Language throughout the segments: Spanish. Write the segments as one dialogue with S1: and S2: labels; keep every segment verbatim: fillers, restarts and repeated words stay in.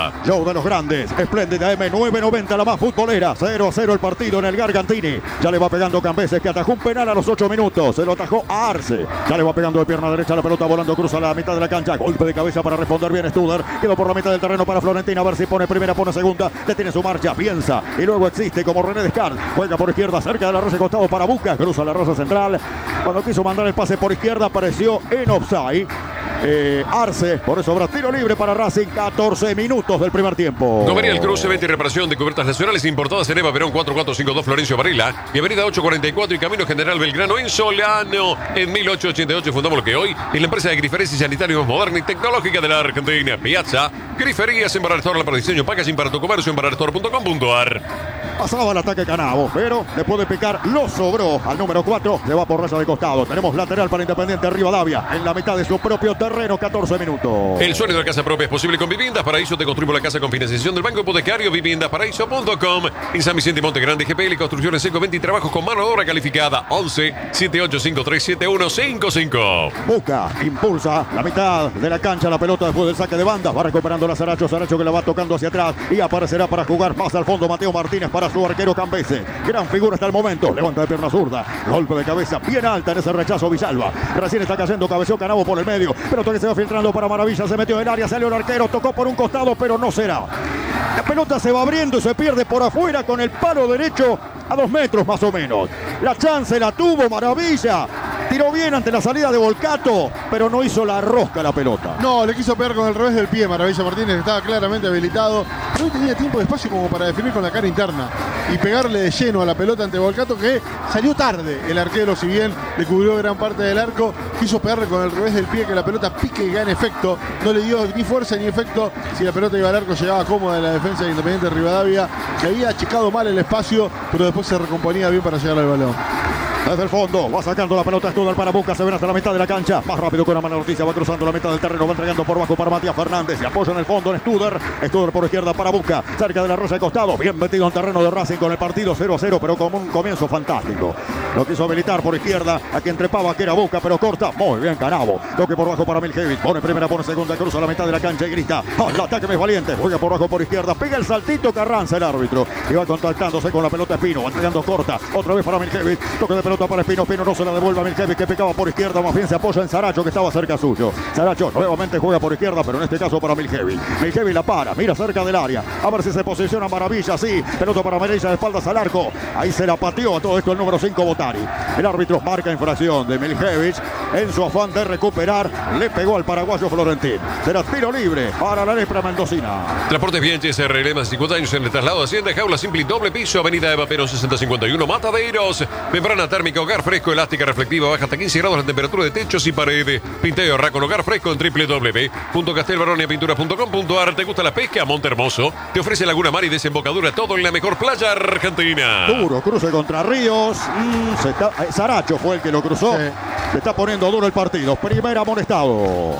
S1: Piazza.
S2: Show de los grandes, espléndida M nueve noventa, la más futbolera. cero a cero el partido en el Gargantini. Ya le va pegando Cambeses, que atajó un penal a los ocho minutos. Se lo atajó a Arce. Ya le va pegando de pierna derecha la pelota, volando, cruza la mitad de la cancha. Golpe de cabeza para responder bien Studer. Quedó por la mitad del terreno para Florentina. A ver si pone primera, pone segunda. Detiene su marcha, piensa. Y luego existe como René Descartes. Juega por izquierda, cerca de la rosa, costado para Buca. Cruza la rosa central. Cuando quiso mandar el pase por izquierda, apareció en offside. Eh, Arce, por eso habrá tiro libre para Racing. catorce minutos del primer tiempo.
S1: Gomería el Cruce, venta y reparación de cubiertas nacionales importadas en Eva Perón cuatro cuatro cinco dos Florencio Varela y Avenida ocho cuarenta y cuatro y Camino General Belgrano en Solano. En mil ochocientos ochenta y ocho fundamos lo que hoy es la empresa de griferías y sanitarios más moderna y tecnológica de la Argentina. Piazza, griferías en Barra Store, para diseño, packaging para tu comercio en barra store punto com punto ar.
S2: Pasaba el ataque Canavo, pero después de picar lo sobró al número cuatro. Se va por raya de costado. Tenemos lateral para Independiente Rivadavia en la mitad de su propio terreno, catorce minutos.
S1: El sueño de la casa propia es posible con Viviendas Paraíso. Te construimos la casa con financiación del Banco Hipotecario. Viviendas Paraíso punto com. En San Vicente y Monte Grande, G P L Construcciones Seco veinte y trabajos con mano de obra calificada. once siete ocho cinco tres siete uno cinco cinco.
S2: Buca, impulsa la mitad de la cancha, la pelota después del saque de banda. Va recuperando la Saracho, Saracho que la va tocando hacia atrás y aparecerá para jugar más al fondo Mateo Martínez para su arquero Cambese. Gran figura hasta el momento. Levanta de pierna zurda. Golpe de cabeza bien alta en ese rechazo Villalba. Recién está cayendo, cabeció Canavo por el medio. Pelota que se va filtrando para Maravilla. Se metió en el área, salió el arquero, tocó por un costado, pero no será. La pelota se va abriendo y se pierde por afuera con el palo derecho a dos metros más o menos. La chance la tuvo Maravilla. Tiró bien ante la salida de Volcato, pero no hizo la rosca la pelota.
S3: No, le quiso pegar con el revés del pie Maravilla Martínez, que estaba claramente habilitado. No tenía tiempo de espacio como para definir con la cara interna y pegarle de lleno a la pelota ante Volcato, que salió tarde. El arquero, si bien le cubrió gran parte del arco, quiso pegarle con el revés del pie, que la pelota pique y gane efecto. No le dio ni fuerza ni efecto. Si la pelota iba al arco, llegaba cómoda en la defensa de Independiente Rivadavia, que había achicado mal el espacio, pero después se recomponía bien para llegar al balón.
S2: Desde el fondo, va sacando la pelota Studer para Buca, se ven hasta la mitad de la cancha. Más rápido con la mala noticia, va cruzando la mitad del terreno, va entregando por bajo para Matías Fernández. Se apoya en el fondo en Studer. Studer por izquierda para Buca, cerca de la rosa de costado. Bien metido en terreno de Racing con el partido cero a cero, pero con un comienzo fantástico. Lo quiso habilitar por izquierda, aquí entrepaba que era Buca, pero corta. Muy bien Canavo. Toque por bajo para Miljevic. Pone primera, pone segunda, cruza la mitad de la cancha y grita: ¡al ataque me es valiente! Juega por bajo por izquierda, pega el saltito Carranza el árbitro. Y va contactándose con la pelota Espino, va entregando corta. Otra vez para Miljevic. Toque de pelota para Espino. Espino no se la devuelve a Miljevic, que picaba por izquierda, más bien se apoya en Saracho, que estaba cerca suyo. Saracho nuevamente juega por izquierda, pero en este caso para Miljevic. Miljevic la para, mira cerca del área, a ver si se posiciona Maravilla, sí. Pelota para Maravilla de espaldas al arco. Ahí se la pateó a todo esto el número cinco Botari. El árbitro marca infracción de Miljevic. En su afán de recuperar, le pegó al paraguayo Florentín. Será tiro libre para la Lepra Mendocina.
S1: Transportes Bianchi R L, más de cincuenta años en el traslado de Hacienda, jaula simple y doble piso, Avenida Eva Perón sesenta cincuenta y uno, Mataderos. Membrana térmica, hogar fresco, elástica reflectiva, baja hasta quince grados la temperatura de techos y paredes. Pinta y ahorra con hogar fresco en doble u doble u doble u punto castelbaronia pinturas punto com punto ar. ¿Te gusta la pesca? Monte Hermoso te ofrece Laguna Mar y desembocadura, todo en la mejor playa argentina.
S2: Duro cruce contra Ríos. Mm, se está, eh, Saracho fue el que lo cruzó. Sí. Se está poniendo duro el partido. Primer amonestado.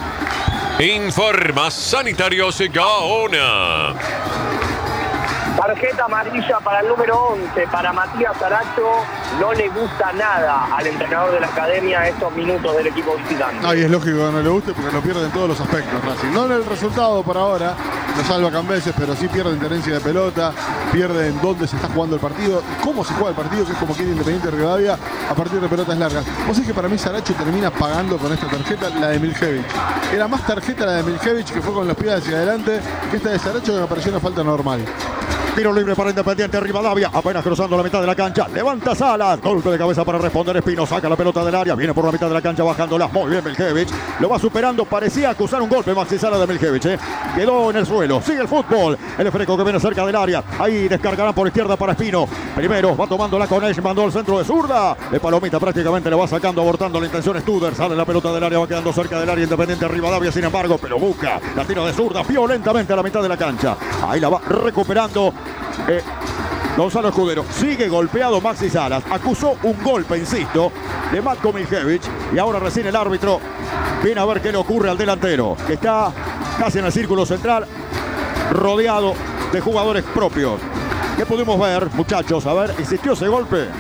S1: Informa Sanitarios Gaona.
S4: Tarjeta amarilla para el número once, para Matías Saracho. No le gusta nada al entrenador de la academia estos minutos del equipo visitante.
S3: No, y es lógico que no le guste porque lo pierde en todos los aspectos, Racing. No en el resultado por ahora, lo salva Cambeses, pero sí pierde en tenencia de pelota, pierde en dónde se está jugando el partido, cómo se juega el partido, que es como quiere Independiente Rivadavia a partir de pelotas largas. Vos sabés que para mí Saracho termina pagando con esta tarjeta la de Miljevic. Era más tarjeta la de Miljevic, que fue con los pies hacia adelante, que esta de Saracho, que me pareció una falta normal.
S2: Tiro libre para Independiente Rivadavia, apenas cruzando la mitad de la cancha, levanta Salas, golpe de cabeza para responder Espino, saca la pelota del área, viene por la mitad de la cancha bajándola, muy bien Miljevic, lo va superando, parecía acusar un golpe Maxi Salas de Miljevic, ¿eh? Quedó en el suelo, sigue el fútbol, el Freco que viene cerca del área, ahí descargarán por izquierda para Espino, primero va tomándola con Esch, mandó el centro de zurda, de palomita prácticamente le va sacando, abortando la intención Studer, sale la pelota del área, va quedando cerca del área Independiente Rivadavia, sin embargo, pero busca la tira de zurda violentamente a la mitad de la cancha, ahí la va recuperando. Eh, Gonzalo Escudero, sigue golpeado Maxi Salas, acusó un golpe, insisto, de Matko Miljevic y ahora recién el árbitro viene a ver qué le ocurre al delantero, que está casi en el círculo central, rodeado de jugadores propios. ¿Qué pudimos ver, muchachos? A ver, ¿existió ese golpe?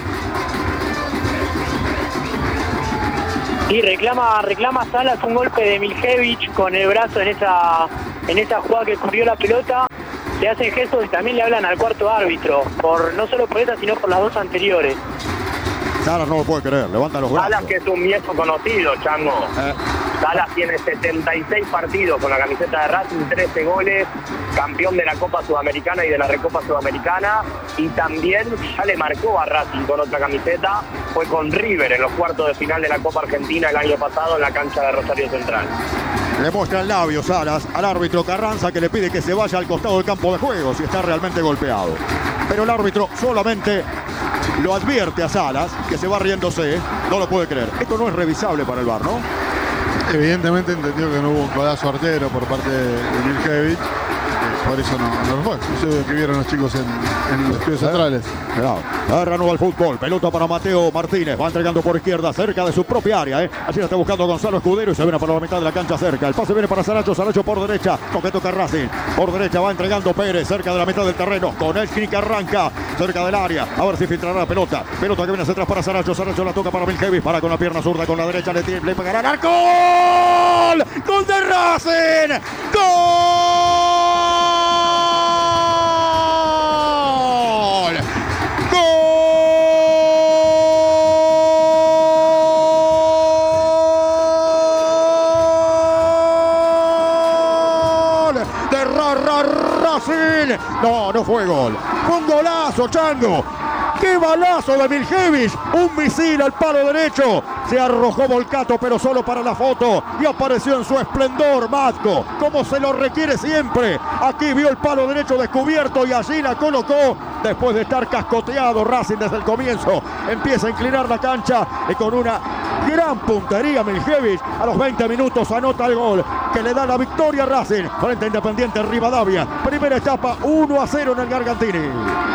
S4: Y reclama, reclama Salas un golpe de Miljevic con el brazo en esa, en esa jugada que corrió la pelota. le hacen gestos y también le hablan al cuarto árbitro, por no solo por esa, sino por las dos anteriores.
S2: Salas no lo puede creer, levanta los brazos.
S4: Salas, que es un viejo conocido, Chango.
S2: Eh.
S4: Salas tiene setenta y seis partidos con la camiseta de Racing, trece goles, campeón de la Copa Sudamericana y de la Recopa Sudamericana, y también ya le marcó a Racing con otra camiseta, fue con River en los cuartos de final de la Copa Argentina el año pasado en la cancha de Rosario Central.
S2: Le muestra el labio Salas al árbitro Carranza, que le pide que se vaya al costado del campo de juego si está realmente golpeado. Pero el árbitro solamente lo advierte a Salas, que se va riéndose, no lo puede creer. Esto no es revisable para el V A R, ¿no?
S3: Evidentemente entendió que no hubo un codazo artero por parte de Miljevich. Por eso no, no lo fue. Eso es lo que vieron los chicos en, en los estudios centrales.
S2: Cuidado. Reanuda el fútbol. Pelota para Mateo Martínez. Va entregando por izquierda, cerca de su propia área. ¿eh? Allí la está buscando Gonzalo Escudero y se viene para la mitad de la cancha cerca. El pase viene para Saracho. Saracho por derecha. Toque toca Racing. Por derecha va entregando Pérez, cerca de la mitad del terreno. Con el que arranca cerca del área. A ver si filtrará la pelota. Pelota que viene hacia atrás para Saracho. Saracho la toca para Miljevich. Para con la pierna zurda, con la derecha. Le, le pegará al arco. ¡Gol! ¡Gol de Racing! ¡Gol! No, no fue gol. Fue un golazo, Chango. ¡Qué balazo de Miljevich! Un misil al palo derecho. Se arrojó Volcato, pero solo para la foto. Y apareció en su esplendor Matco, como se lo requiere siempre. Aquí vio el palo derecho descubierto y allí la colocó. Después de estar cascoteado Racing desde el comienzo, empieza a inclinar la cancha y con una gran puntería Miljevich a los veinte minutos anota el gol que le da la victoria a Racing frente a Independiente Rivadavia. Primera etapa uno a cero en el Gargantini.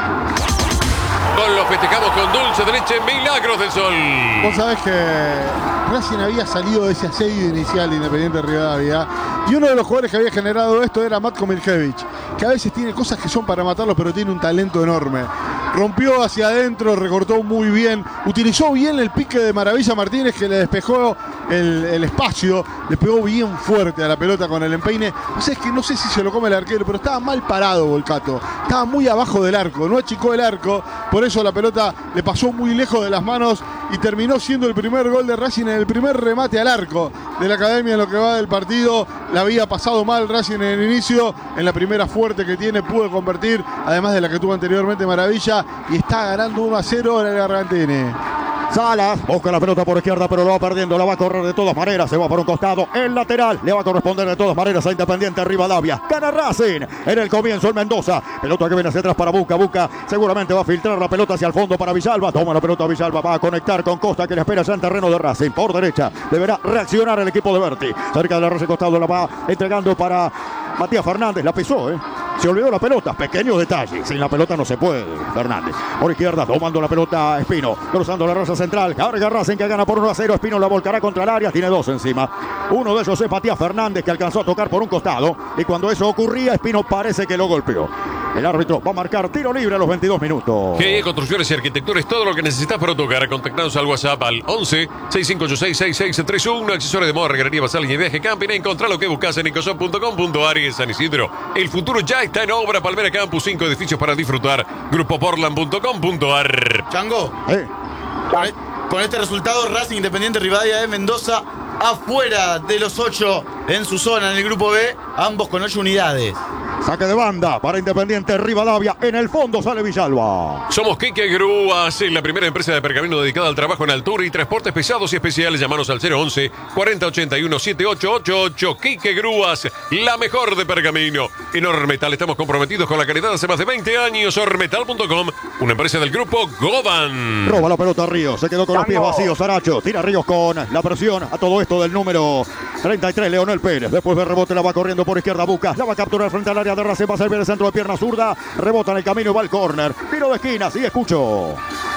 S1: Gol lo festejamos con dulce de leche, Milagros del Sol.
S3: Vos sabés que Racing había salido de ese asedio inicial de Independiente Rivadavia y uno de los jugadores que había generado esto era Matko Miljevich, que a veces tiene cosas que son para matarlo, pero tiene un talento enorme. Rompió hacia adentro, recortó muy bien, utilizó bien el pique de Maravilla Martínez, que le despejó el, el espacio, le pegó bien fuerte a la pelota con el empeine. O sea, es que no sé si se lo come el arquero, pero estaba mal parado Volcato, estaba muy abajo del arco, no achicó el arco, por eso la pelota le pasó muy lejos de las manos y terminó siendo el primer gol de Racing en el primer remate al arco de la Academia en lo que va del partido. La había pasado mal Racing en el inicio, en la primera fuerte que tiene pudo convertir, además de la que tuvo anteriormente Maravilla, y está ganando uno a cero en el Gargantini.
S2: Salas busca la pelota por izquierda, pero lo va perdiendo, la va a correr de todas maneras, se va por un costado, el lateral le va a corresponder de todas maneras a Independiente Rivadavia. Gana Racing en el comienzo el Mendoza, pelota que viene hacia atrás para Buca, Buca seguramente va a filtrar la pelota hacia el fondo para Villalba, toma la pelota Villalba, va a conectar con Costa que le espera ya en terreno de Racing, por derecha deberá reaccionar el equipo de Berti, cerca de la red costado la va entregando para Matías Fernández, la pisó, eh. Se olvidó la pelota, pequeño detalle. Sin la pelota no se puede, Fernández. Por izquierda, tomando la pelota Espino, cruzando la raza central. Carga Racing que gana por uno a cero. Espino la volcará contra el área, tiene dos encima. Uno de ellos es Matías Fernández, que alcanzó a tocar por un costado. Y cuando eso ocurría, Espino parece que lo golpeó. El árbitro va a marcar tiro libre a los veintidós minutos.
S1: G E Construcciones y Arquitectura es todo lo que necesitas para tocar. Contactanos al WhatsApp al once, sesenta y cinco ochenta y seis, sesenta y seis treinta y uno. Accesorios de moda, regalería basal y viaje camping. Encontrá lo que buscas en ecosop punto com punto ar y en San Isidro. El futuro ya está en obra. Palmera Campus, cinco edificios para disfrutar. grupo portland punto com punto ar.
S5: Chango,
S2: Eh,
S5: con, e- con este resultado Racing Independiente Rivadavia de Mendoza afuera de los ocho en su zona en el grupo B, ambos con ocho unidades.
S2: Saque de banda para Independiente Rivadavia. En el fondo sale Villalba.
S1: Somos Quique Grúas, la primera empresa de pergamino dedicada al trabajo en altura y transportes pesados y especiales. Llámanos al cero once, cuarenta ochenta y uno, setenta y ocho ochenta y ocho. Quique Grúas, la mejor de pergamino. En Ormetal estamos comprometidos con la calidad hace más de veinte años. Ormetal punto com, una empresa del grupo Goban.
S2: Roba la pelota Ríos, se quedó con los pies vacíos Saracho, tira Ríos con la presión a todo esto del número treinta y tres, Leonel Pérez. Después de rebote la va corriendo por izquierda, Buca, la va a capturar frente al área de Racing, va a servir el centro de pierna zurda, rebota en el camino y va al córner. Tiro de esquina, sí escucho.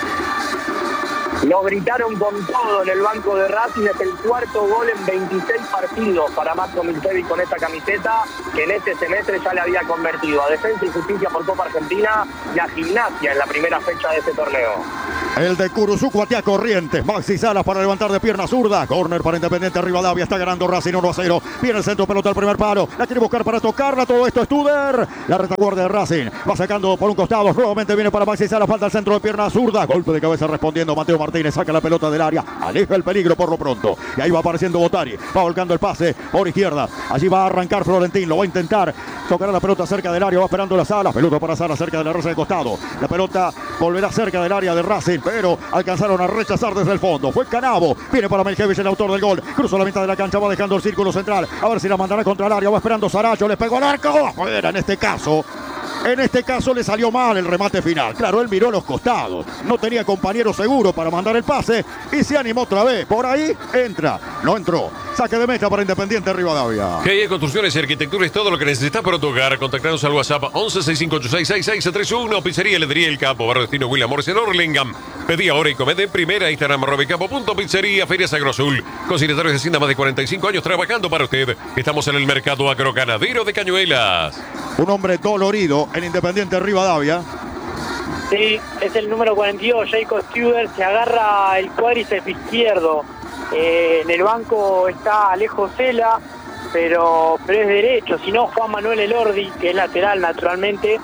S4: Lo gritaron con todo en el banco de Racing. Es el cuarto gol en veintiséis partidos para Matko Miljevich con esta camiseta, que en este semestre ya le había convertido a Defensa y Justicia por Copa Argentina y a Gimnasia en la primera fecha de este torneo.
S2: El de Curuzuco hacia Corrientes. Maxi Salas para levantar de pierna zurda. Corner para Independiente Rivadavia. Está ganando Racing uno a cero. Viene el centro, pelota al primer palo. La quiere buscar para tocarla. Todo esto es Studer. La retaguardia de Racing. Va sacando por un costado. Nuevamente viene para Maxi Salas. Falta el centro de pierna zurda. Golpe de cabeza respondiendo Mateo Martínez. Saca la pelota del área. Aleja el peligro por lo pronto. Y ahí va apareciendo Botari. Va volcando el pase por izquierda. Allí va a arrancar Florentín. Lo va a intentar. Tocará la pelota cerca del área. Va esperando la Sala. Pelota para Sala cerca de la raza de costado. La pelota volverá cerca del área de Racing. Pero alcanzaron a rechazar desde el fondo. Fue Canavo. Viene para Melkevich, el autor del gol. Cruzó la mitad de la cancha. Va dejando el círculo central. A ver si la mandará contra el área. Va esperando Saracho. Le pegó al arco. Afuera en este caso. En este caso le salió mal el remate final. Claro, él miró los costados. No tenía compañero seguro para mandar el pase. Y se animó otra vez. Por ahí entra. No entró. Saque de meta para Independiente Rivadavia.
S1: G I Construcciones y Arquitectura es todo lo que necesitas para tu hogar. Contactanos al WhatsApp once sesenta y cinco ochenta y seis sesenta y seis treinta y uno. Pizzería Heladería El Campo. Barrio Destino William Morris en Orlingham. Pedí ahora y comed en primera. Instagram arroba campo punto pizzería. Ferias Agroazul. Consignatarios de Hacienda más de cuarenta y cinco años trabajando para usted. Estamos en el mercado agroganadero de Cañuelas.
S2: Un hombre dolorido en Independiente Rivadavia.
S6: Sí, es el número cuarenta y dos, Jacob Studer. Se agarra el cuádriceps izquierdo. Eh, en el banco está Alejo Cela, pero, pero es derecho. Si no, Juan Manuel Elordi, que es lateral naturalmente,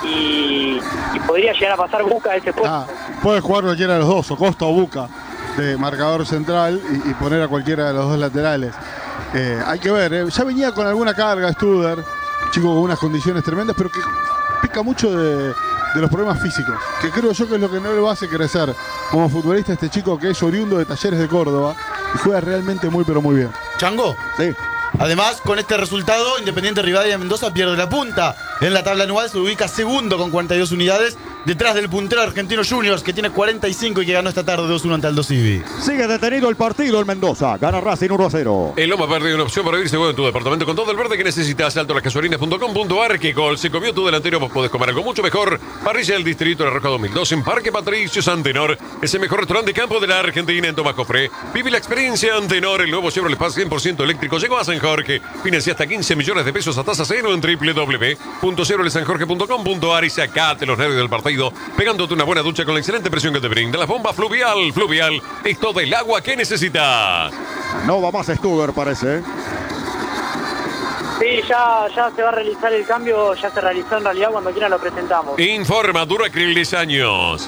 S6: y, y podría llegar a pasar Buca a ese puesto.
S3: Ah, puede jugar cualquiera de los dos, o Costa o Buca, de marcador central, y, y poner a cualquiera de los dos laterales. Eh, hay que ver, eh. ya venía con alguna carga Studer, chico con unas condiciones tremendas, pero que pica mucho de, de los problemas físicos, que creo yo que es lo que no lo hace crecer como futbolista este chico, que es oriundo de Talleres de Córdoba y juega realmente muy pero muy bien.
S5: Chango.
S2: Sí.
S5: Además, con este resultado, Independiente Rivadavia de Mendoza pierde la punta. En la tabla anual se ubica segundo con cuarenta y dos unidades, detrás del puntero Argentino Juniors, que tiene cuarenta y cinco y que ganó esta tarde dos uno ante Aldo Civi.
S2: Sigue detenido el partido en Mendoza. Gana Racing uno a cero.
S1: El Loma Verde, una opción para vivir seguro en tu departamento con todo el verde que necesitas. Alto las gasolinas punto com punto ar. Que gol se comió tu delantero. Vos podés comer algo mucho mejor. Parrilla del Distrito de la Roja dos mil dos en Parque Patricios Antenor. Es el mejor restaurante de campo de la Argentina en Tomás Cofré. Vive la experiencia Antenor. El nuevo Chevrolet Paz cien por ciento eléctrico llegó a San Jorge. Financia hasta quince millones de pesos a tasa cero en doble u doble u doble u punto chevrolet san jorge punto com punto ar y sacate los nervios del partido pegándote una buena ducha con la excelente presión que te brinda la bomba Fluvial. Fluvial es todo el agua que necesitas.
S2: No va más Studer, parece.
S6: Sí, ya, ya se va a realizar el cambio, ya se realizó en realidad, cuando quiera lo presentamos.
S1: Informa Duracril diez años.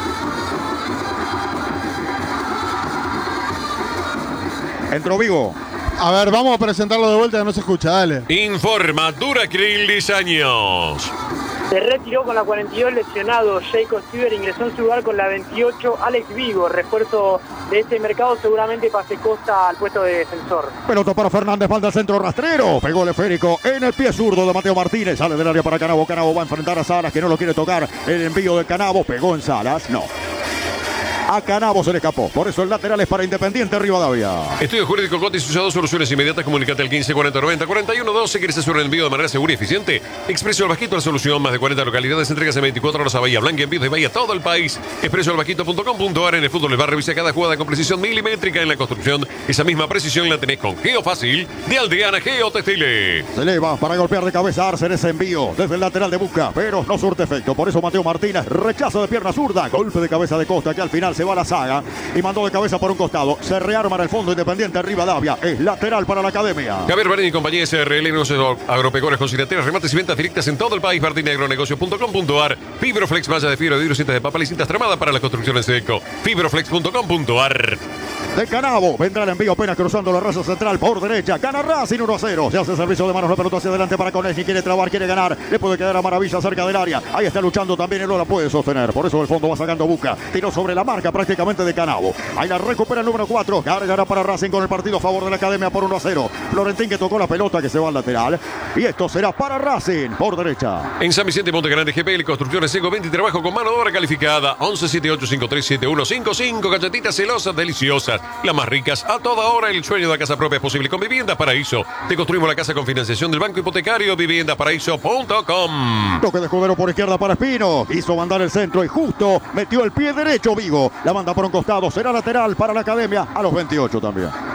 S2: Entró Vigo.
S3: A ver, vamos a presentarlo de vuelta, que no se escucha, dale.
S1: Informa Duracril diez años.
S6: Se retiró con la cuarenta y dos lesionado Jacob Studer, ingresó en su lugar con la veintiocho Alex Vigo, refuerzo de este mercado, seguramente pase Costa al puesto de defensor.
S2: Pelota para Fernández, falta al centro rastrero. Pegó el esférico en el pie zurdo de Mateo Martínez. Sale del área para Canavo. Canavo va a enfrentar a Salas, que no lo quiere tocar. El envío de Canavo pegó en Salas. No. A Canavo se le escapó. Por eso el lateral es para Independiente Rivadavia.
S1: Estudio Jurídico Cotis, usado soluciones inmediatas. Comunicate al quince cuarenta noventa cuarenta y uno doce. ¿Quieres hacer un envío de manera segura y eficiente? Expreso al Bajito, la solución. Más de cuarenta localidades. Entregas en veinticuatro horas a Bahía Blanca. Envíos de Bahía a todo el país. expreso al bajito punto com punto ar. En el fútbol les va a revisar cada jugada con precisión milimétrica. En la construcción, esa misma precisión la tenés con Geofácil de Aldeana Geotextiles.
S2: Se eleva para golpear de cabeza a Arce ese envío desde el lateral de Buca, pero no surte efecto. Por eso Mateo Martínez rechaza de pierna zurda. Golpe de cabeza de Costa, que al final se va a la saga y mandó de cabeza por un costado. Se rearma en el fondo Independiente Rivadavia. Es lateral para la Academia.
S1: Javier Barini y compañía S R L, negocios agropecuarios, consignatorias, remates y ventas directas en todo el país. Martín Agronegocios punto com punto ar. Fibroflex, malla de fibra de vidrio, cintas de papel y cintas tramadas para las construcciones de eco. Fibroflex punto com punto ar.
S2: De Canavo vendrá el envío apenas cruzando la raza central por derecha. Gana Racing uno a cero. Se hace servicio de manos, la pelota hacia adelante para Conesi. Quiere trabar, quiere ganar. Le puede quedar a Maravilla cerca del área. Ahí está luchando también, él no la puede sostener. Por eso el fondo va sacando Buca. Tiró sobre la marca prácticamente de Canavo. Ahí la recupera el número cuatro. Cargará para Racing con el partido a favor de la Academia por uno a cero. Florentín, que tocó la pelota, que se va al lateral. Y esto será para Racing por derecha.
S1: En San Vicente Monte Grande, G P L Construcciones Seco veinte y trabajo con mano de obra calificada. once setenta y ocho cincuenta y tres setenta y uno cincuenta y cinco. Galletitas celosas, deliciosas, las más ricas a toda hora. El sueño de la casa propia es posible con Viviendas Paraíso. Te construimos la casa con financiación del Banco Hipotecario. Viviendas Paraíso punto com.
S2: Toque de Escudero por izquierda para Espino. Hizo mandar el centro y justo metió el pie derecho Vigo. La manda por un costado. Será lateral para la Academia a los veintiocho también.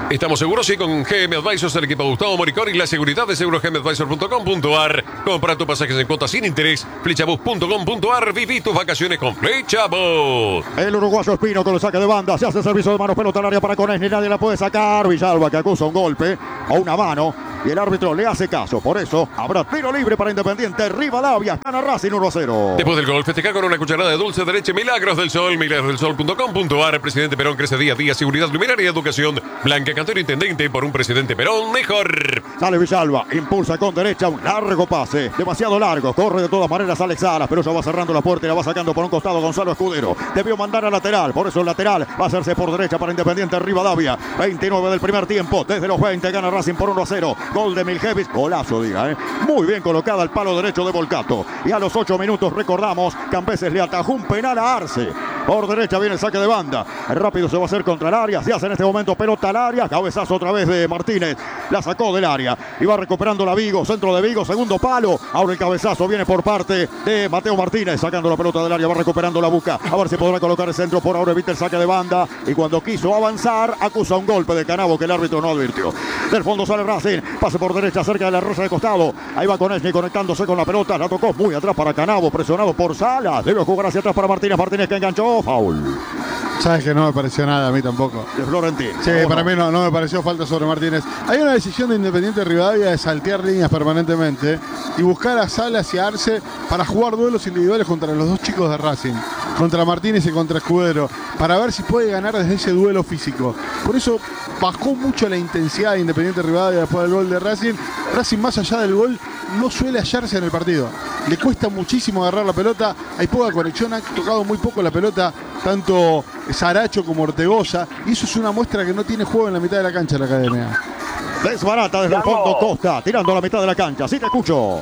S1: Estamos seguros y con G M Advisors, el equipo de Gustavo Moricón y la seguridad de seguro g m advisor punto com punto a r. Compra tus pasajes en cuotas sin interés. Flechabus punto com punto a r. Viví tus vacaciones con Flechabus.
S2: El uruguayo Espino con el saque de banda. Se hace servicio de manos, pelota al área para Conesni. Nadie la puede sacar. Villalba que acusa un golpe o una mano. Y el árbitro le hace caso. Por eso habrá tiro libre para Independiente. Rivadavia gana Racing uno a cero.
S1: Después del gol, festeja con una cucharada de dulce de leche Milagros del Sol. milagros del sol punto com punto a r. Presidente Perón crece día a día. Seguridad, luminaria y educación. Blanca Cantero, intendente. Por un presidente Perón mejor.
S2: Sale Villalba. Impulsa con derecha. Un largo pase. Demasiado largo. Corre de todas maneras Alex Salas. Pero ya va cerrando la puerta y la va sacando por un costado Gonzalo Escudero. Debió mandar a lateral. Por eso el lateral va a hacerse por derecha para Independiente Rivadavia. veintinueve del primer tiempo. Desde los veinte gana Racing por uno a cero. Gol de Miljevic. Golazo, diga, ¿eh? Muy bien colocada al palo derecho de Volcato. Y a los ocho minutos, recordamos, Cambeses le atajó un penal a Arce. Por derecha viene el saque de banda. Rápido se va a hacer contra el área. Se hace en este momento pelota al área. Cabezazo otra vez de Martínez. La sacó del área. Y va recuperando la Vigo. Centro de Vigo. Segundo palo. Ahora el cabezazo viene por parte de Mateo Martínez. Sacando la pelota del área. Va recuperando la Buca. A ver si podrá colocar el centro. Por ahora evita el saque de banda. Y cuando quiso avanzar, acusa un golpe de Canavo que el árbitro no advirtió. Del fondo sale Racing. Pase por derecha cerca de la rosa de costado. Ahí va Conesni conectándose con la pelota. La tocó muy atrás para Canavo. Presionado por Salas. Debe jugar hacia atrás para Martínez. Martínez que enganchó. Foul.
S3: Sabes que no me pareció nada a mí tampoco.
S2: De Florentín.
S3: Sí,
S2: ¿Cómo
S3: para
S2: no?
S3: mí no, no me pareció falta sobre Martínez. Hay una decisión de Independiente Rivadavia de saltear líneas permanentemente y buscar a Salas y a Arce para jugar duelos individuales contra los dos chicos de Racing, contra Martínez y contra Escudero, para ver si puede ganar desde ese duelo físico. Por eso bajó mucho la intensidad de Independiente Rivadavia después del gol de Racing. Racing, más allá del gol, no suele hallarse en el partido. Le cuesta muchísimo agarrar la pelota, hay poca conexión, ha tocado muy poco la pelota tanto Saracho como Ortegoza, y eso es una muestra que no tiene juego en la mitad de la cancha la academia.
S2: Desbarata desde el fondo Costa, tirando a la mitad de la cancha. Sí te escucho.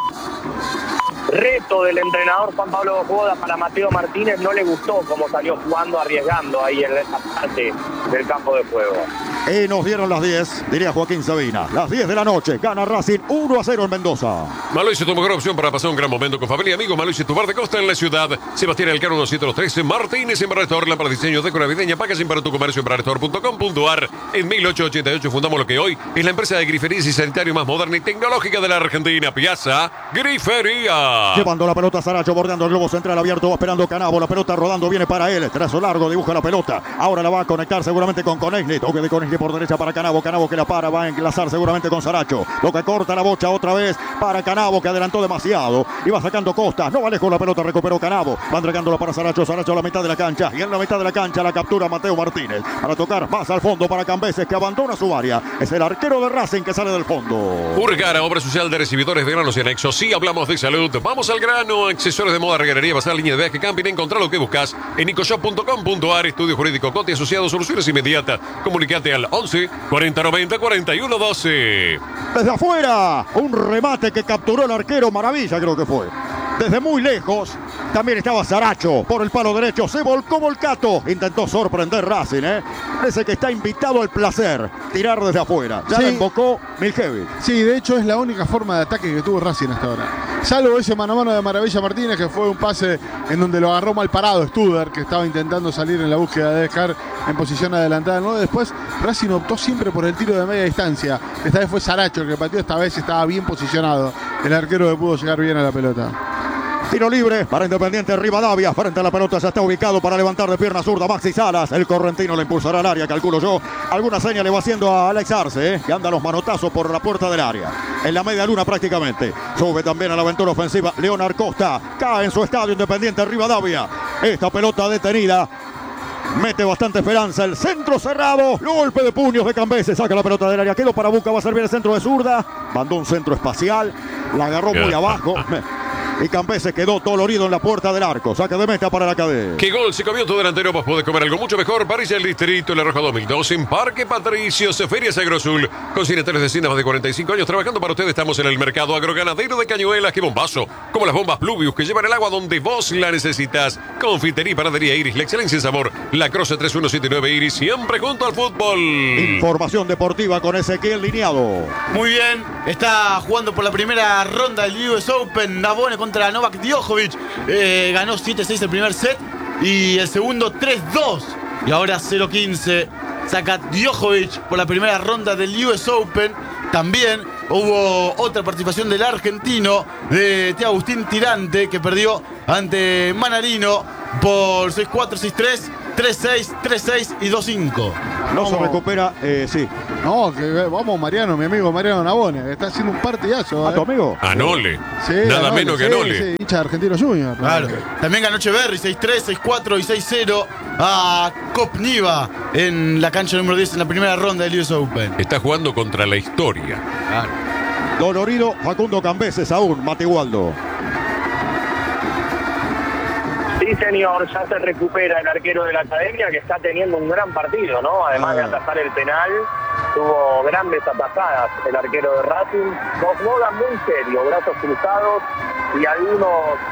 S4: Reto del entrenador Juan Pablo Boda para Mateo Martínez. No le gustó cómo salió jugando, arriesgando ahí en esa parte del campo de juego.
S2: Y nos dieron las diez, diría Joaquín Sabina. Las diez de la noche, gana Racing uno a cero en Mendoza.
S1: Maloise, tu mejor opción para pasar un gran momento con familia y amigos. Maloise, tu bar de costa en la ciudad. Sebastián Elcano doscientos trece. Martínez, Embrarestor, lámpara diseño de navideña. Packaging para tu comercio, embrarestor punto com punto a r. En mil ochocientos ochenta y ocho fundamos lo que hoy es la empresa de griferías y sanitario más moderna y tecnológica de la Argentina. Piazza Grifería.
S2: Llevando la pelota Saracho, bordeando el globo central abierto, va esperando Canavo. La pelota rodando, viene para él. Trazo largo, dibuja la pelota. Ahora la va a conectar seguramente con Conesni. Toque de Conesni por derecha para Canavo. Canavo que la para, va a enlazar seguramente con Saracho. Lo que corta la bocha otra vez para Canavo, que adelantó demasiado. Y va sacando Costa. No va lejos la pelota, recuperó Canavo. Va entregándola para Saracho. Saracho a la mitad de la cancha. Y en la mitad de la cancha la captura Mateo Martínez. Para tocar más al fondo para Cambeses, que abandona su área. Es el arquero de Racing que sale del fondo.
S1: Urgara, obra social de recibidores de granos y anexos. Sí, hablamos de salud. Vamos al grano. Accesorios de moda, reguerería, basar, línea de viaje, camping. Encontrá lo que buscas en nicoshop punto com punto a r. Estudio jurídico Coti asociado, soluciones inmediatas. Comunicate al once cuarenta noventa cuarenta y uno doce.
S2: Desde afuera, un remate que capturó el arquero, maravilla creo que fue. Desde muy lejos, también estaba Saracho por el palo derecho, se volcó Volcato, intentó sorprender Racing, ¿eh? Parece que está invitado al placer, tirar desde afuera, ya
S3: Sí.
S2: la invocó Miljevic.
S3: Sí, de hecho es la única forma de ataque que tuvo Racing hasta ahora. Salvo ese mano a mano de Maravilla Martínez, que fue un pase en donde lo agarró mal parado Studer, que estaba intentando salir en la búsqueda de dejar en posición adelantada. ¿No? Después Racing optó siempre por el tiro de media distancia. Esta vez fue Saracho el que pateó, esta vez estaba bien posicionado. El arquero que pudo llegar bien a la pelota.
S2: Tiro libre para Independiente Rivadavia. Frente a la pelota ya está ubicado para levantar de pierna zurda Maxi Salas. El correntino le impulsará al área, calculo yo. Alguna seña le va haciendo a Alex Arce, ¿eh? que anda los manotazos por la puerta del área. En la media luna prácticamente. Sube también a la aventura ofensiva Leonard Costa. Cae en su estadio Independiente Rivadavia. Esta pelota detenida. Mete bastante esperanza. El centro cerrado. Golpe de puños de Cambeses. Saca la pelota del área. Quedó para Buca. Va a servir el centro de zurda. Mandó un centro espacial. La agarró muy abajo. Y Cambeses quedó dolorido en la puerta del arco. Saca de meta para la cadena.
S1: ¿Qué gol se comió tu delantero? Vos podés comer algo mucho mejor. París el Distrito, La Roja dos mil dos, en Parque Patricios, Feria Agrosul. Con cinetales de cine más de cuarenta y cinco años trabajando para ustedes. Estamos en el mercado agroganadero de Cañuelas. ¡Qué bombazo! Como las bombas Pluvius que llevan el agua donde vos la necesitas. Confitería y panadería Iris, la excelencia en sabor. La Croce tres uno siete nueve Iris, siempre junto al fútbol.
S2: Información deportiva con Ezequiel Lineado.
S5: Muy bien, está jugando por la primera ronda del U S Open. Navone contra Novak Djokovic. Eh, ganó siete seis el primer set y el segundo tres dos. Y ahora cero quince saca Djokovic por la primera ronda del U S Open. También hubo otra participación del argentino, de T. Agustín Tirante, que perdió ante Manarino por seis cuatro, seis tres, tres seis, tres seis y dos cinco.
S2: No se
S3: Vamos.
S2: recupera, eh, sí.
S3: No, que vamos Mariano, mi amigo Mariano Navone. Está haciendo un partidazo.
S2: ¿A tu
S3: eh.
S2: amigo?
S1: Anole.
S3: Sí,
S1: Nada
S3: Anole,
S1: menos que
S3: sí,
S1: Anole.
S3: sí, hincha de Argentino Junior.
S5: Claro. También ganó Echeverry seis tres, seis cuatro y seis cero a Kopniva en la cancha número diez en la primera ronda del U S Open.
S1: Está jugando contra la historia.
S2: Dolorido Facundo Cambeses aún, Matigualdo.
S4: Sí, señor, ya se recupera el arquero de la Academia, que está teniendo un gran partido, ¿no? Además de atajar el penal, tuvo grandes atajadas el arquero de Racing. Dos bodas muy serios, brazos cruzados y algunos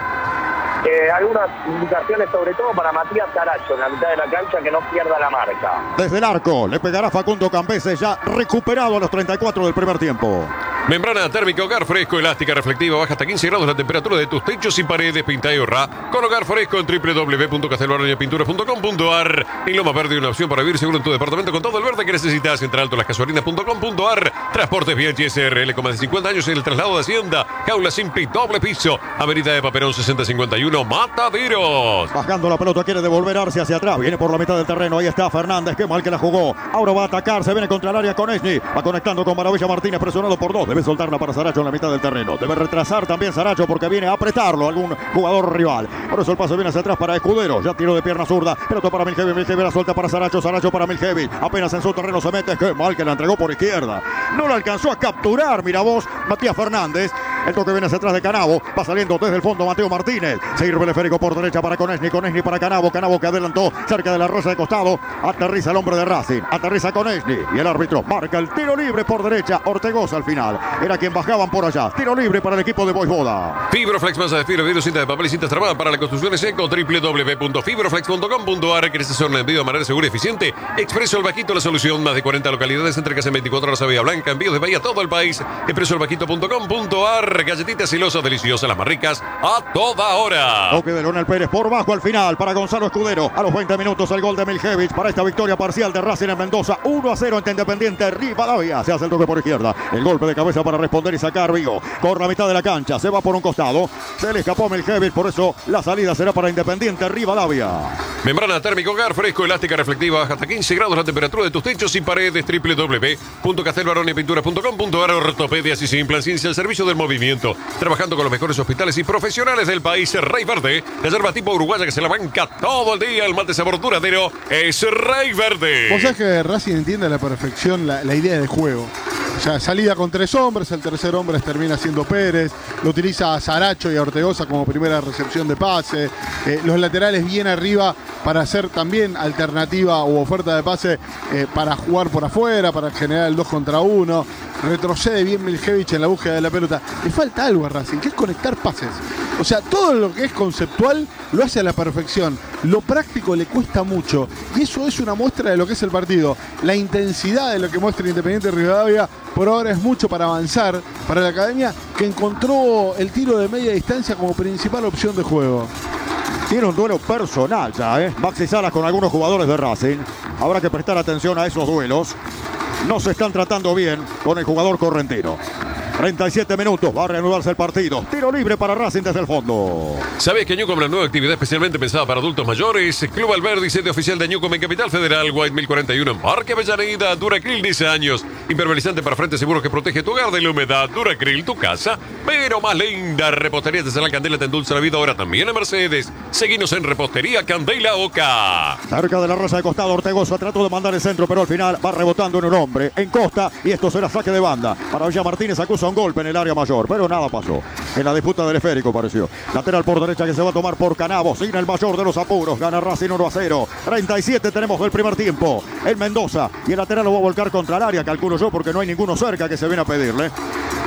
S4: eh, algunas indicaciones, sobre todo para Matías Saracho, en la mitad de la cancha, que no pierda la marca.
S2: Desde el arco, le pegará Facundo Cambeses, ya recuperado a los treinta y cuatro del primer tiempo.
S1: Membrana térmica Hogar Fresco, elástica reflectiva, baja hasta quince grados la temperatura de tus techos y paredes, pinta y ahorra con Hogar Fresco en doble u doble u doble u punto castelbarañapinturas punto com punto a r. En Loma Verde, una opción para vivir seguro en tu departamento con todo el verde que necesitas. Entre Alto Las Casuarinas punto com punto a r. Transportes Bien S R L, con más de cincuenta años en el traslado de Hacienda. Jaula Simple, doble piso, Avenida de Paperón sesenta cincuenta y uno, Mataderos.
S2: Bajando la pelota, quiere devolver Arce hacia atrás. Viene por la mitad del terreno. Ahí está Fernández. Qué mal que la jugó. Ahora va a atacar. Se viene contra el área con Esni. Va conectando con Maravilla Martínez. Presionado por dos. Debe soltarla para Saracho en la mitad del terreno. Debe retrasar también Saracho porque viene a apretarlo algún jugador rival. Por eso el paso viene hacia atrás para Escudero. Ya tiro de pierna zurda. Pelota para Miljevic. Miljevic la suelta para Saracho. Saracho para Miljevic. Apenas en su terreno se mete. Qué mal que la entregó por izquierda. No la alcanzó a capturar. Mira vos, Matías Fernández. El toque viene hacia atrás de Canavo. Va saliendo desde el fondo Mateo Martínez. Sirve el esférico por derecha para Conechny. Conechny para Canavo. Canavo que adelantó cerca de la rosa de costado. Aterriza el hombre de Racing. Aterriza Conechny. Y el árbitro marca el tiro libre por derecha. Ortegoza al final. Era quien bajaban por allá. Tiro libre para el equipo de Voivoda.
S1: Fibroflex, masa de fibra, vidrio, cinta de papel y cintas tramadas para la construcción en seco. doble u doble u doble u punto fibroflex punto com punto a r. ¿Quieres hacer un envío de manera segura y eficiente? Expreso El Vaquito, la solución. Más de cuarenta localidades, entregas en veinticuatro horas a Bahía Blanca. Envíos de Bahía a todo el país. expreso el vaquito punto com punto a r. Galletitas silosas, deliciosas, las más ricas a toda hora.
S2: Toque de Leonel Pérez por bajo al final para Gonzalo Escudero. A los veinte minutos el gol de Miljevic para esta victoria parcial de Racing en Mendoza. uno a cero ante Independiente Rivadavia. Se hace el toque por izquierda. El golpe de cabeza para responder y sacar Vigo. Por la mitad de la cancha. Se va por un costado. Se le escapó Miljevic. Por eso la salida será para Independiente Rivadavia.
S1: Membrana térmica Hogar Fresco, elástica reflectiva, baja hasta quince grados la temperatura de tus techos y paredes. doble u doble u doble u punto castelbarañapinturas punto com punto a r. Ortopedias y Simple Ciencia, el servicio del movimiento. Trabajando con los mejores hospitales y profesionales del país. Rey Verde, la yerba tipo uruguaya que se la banca todo el día. El mate sabor duradero es Rey Verde.
S3: Vos sabés que Racing entiende a la perfección la, la idea de juego. O sea, salida con tres hombres, el tercer hombre termina siendo Pérez, lo utiliza a Saracho y a Ortegoza como primera recepción de pase, eh, los laterales bien arriba para hacer también alternativa o oferta de pase eh, para jugar por afuera, para generar el dos contra uno, retrocede bien Miljevic en la búsqueda de la pelota. Le falta algo a Racing, que es conectar pases. O sea, todo lo que es conceptual lo hace a la perfección. Lo práctico le cuesta mucho. Y eso es una muestra de lo que es el partido. La intensidad de lo que muestra Independiente Rivadavia por ahora es mucho para avanzar para la Academia, que encontró el tiro de media distancia como principal opción de juego.
S2: Tiene un duelo personal ya, ¿eh? Maxi Salas con algunos jugadores de Racing. Habrá que prestar atención a esos duelos. No se están tratando bien con el jugador correntino. treinta y siete minutos, va a reanudarse el partido. Tiro libre para Racing desde el fondo.
S1: ¿Sabes que Newcom, la nueva actividad especialmente pensada para adultos mayores? Club Alberdi, sede oficial de Newcom en Capital Federal, White mil cuarenta y uno en Parque Avellaneda. Duracril, diez años. Impermeabilizante para frente seguro que protege tu hogar de la humedad. Duracril, tu casa, pero más linda. Repostería de la Candela te endulza la vida ahora también en Mercedes. Seguinos en Repostería Candela Oca.
S2: Cerca de la rosa de costado, Ortegoza trató de mandar el centro, pero al final va rebotando en un hombre, en Costa, y esto será saque de banda. Para Villa Martínez acusa un golpe en el área mayor, pero nada pasó. En la disputa del esférico pareció. Lateral por derecha que se va a tomar por Canavo, sin el mayor de los apuros. Gana Racing uno a cero. treinta y siete tenemos del primer tiempo. El Mendoza. Y el lateral lo va a volcar contra el área, calculo yo, porque no hay ninguno cerca que se viene a pedirle.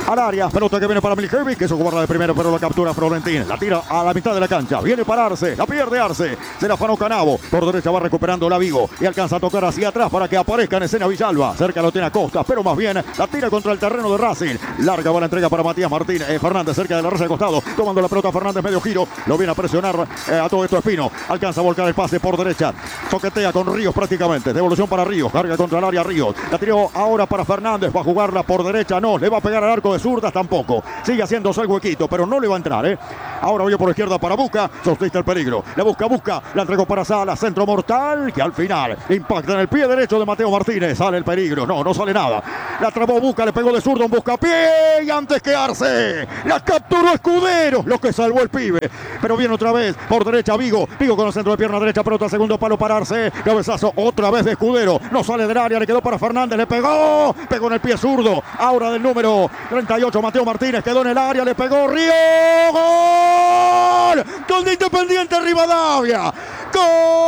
S2: al área. Pelota que viene para Milicevic, que eso guarda de primero, pero la captura Florentín. La tira a la mitad de la cancha. Viene para Arce, la pierde Arce. Se la afanó Canavo. Por derecha va recuperando la Vigo. Y alcanza a tocar hacia atrás para que aparezca en escena Villalba. Cerca lo tiene a Costa, pero más bien la tira contra el terreno de Racing. Larga va la entrega para Matías Martínez. Eh, Fernández cerca de la raza de costado. Tomando la pelota Fernández, medio giro. Lo viene a presionar eh, a todo esto Espino. Alcanza a volcar el pase por derecha. Toquetea con Ríos prácticamente. Devolución para Ríos. Carga contra el área Ríos. La tiró ahora para Fernández. Va a jugarla por derecha. No. Le va a pegar al arco de zurdas tampoco. Sigue haciéndose el huequito, pero no le va a entrar. ¿eh? Ahora voy por izquierda para Busca. Sostiste el peligro. La busca, busca. La entregó para Sala. Centro mortal. Que al final impacta en el pie derecho de Mateo Martínez. Sale el peligro. No, no sale nada. La trabó Busca. Le pegó de zurdo un Buscapié. Y antes que Arce. La capturó Escudero. Lo que salvó el pibe. Pero viene otra vez por derecha Vigo. Vigo con el centro de pierna derecha. Pelota segundo palo para Arce. Cabezazo otra vez de Escudero. No sale del área. Le quedó para Fernández. Le pegó. Pegó en el pie zurdo. Ahora del número treinta y ocho Mateo Martínez. Quedó en el área. Le pegó Río. ¡Gol! Gol de Independiente Rivadavia. ¡Gol!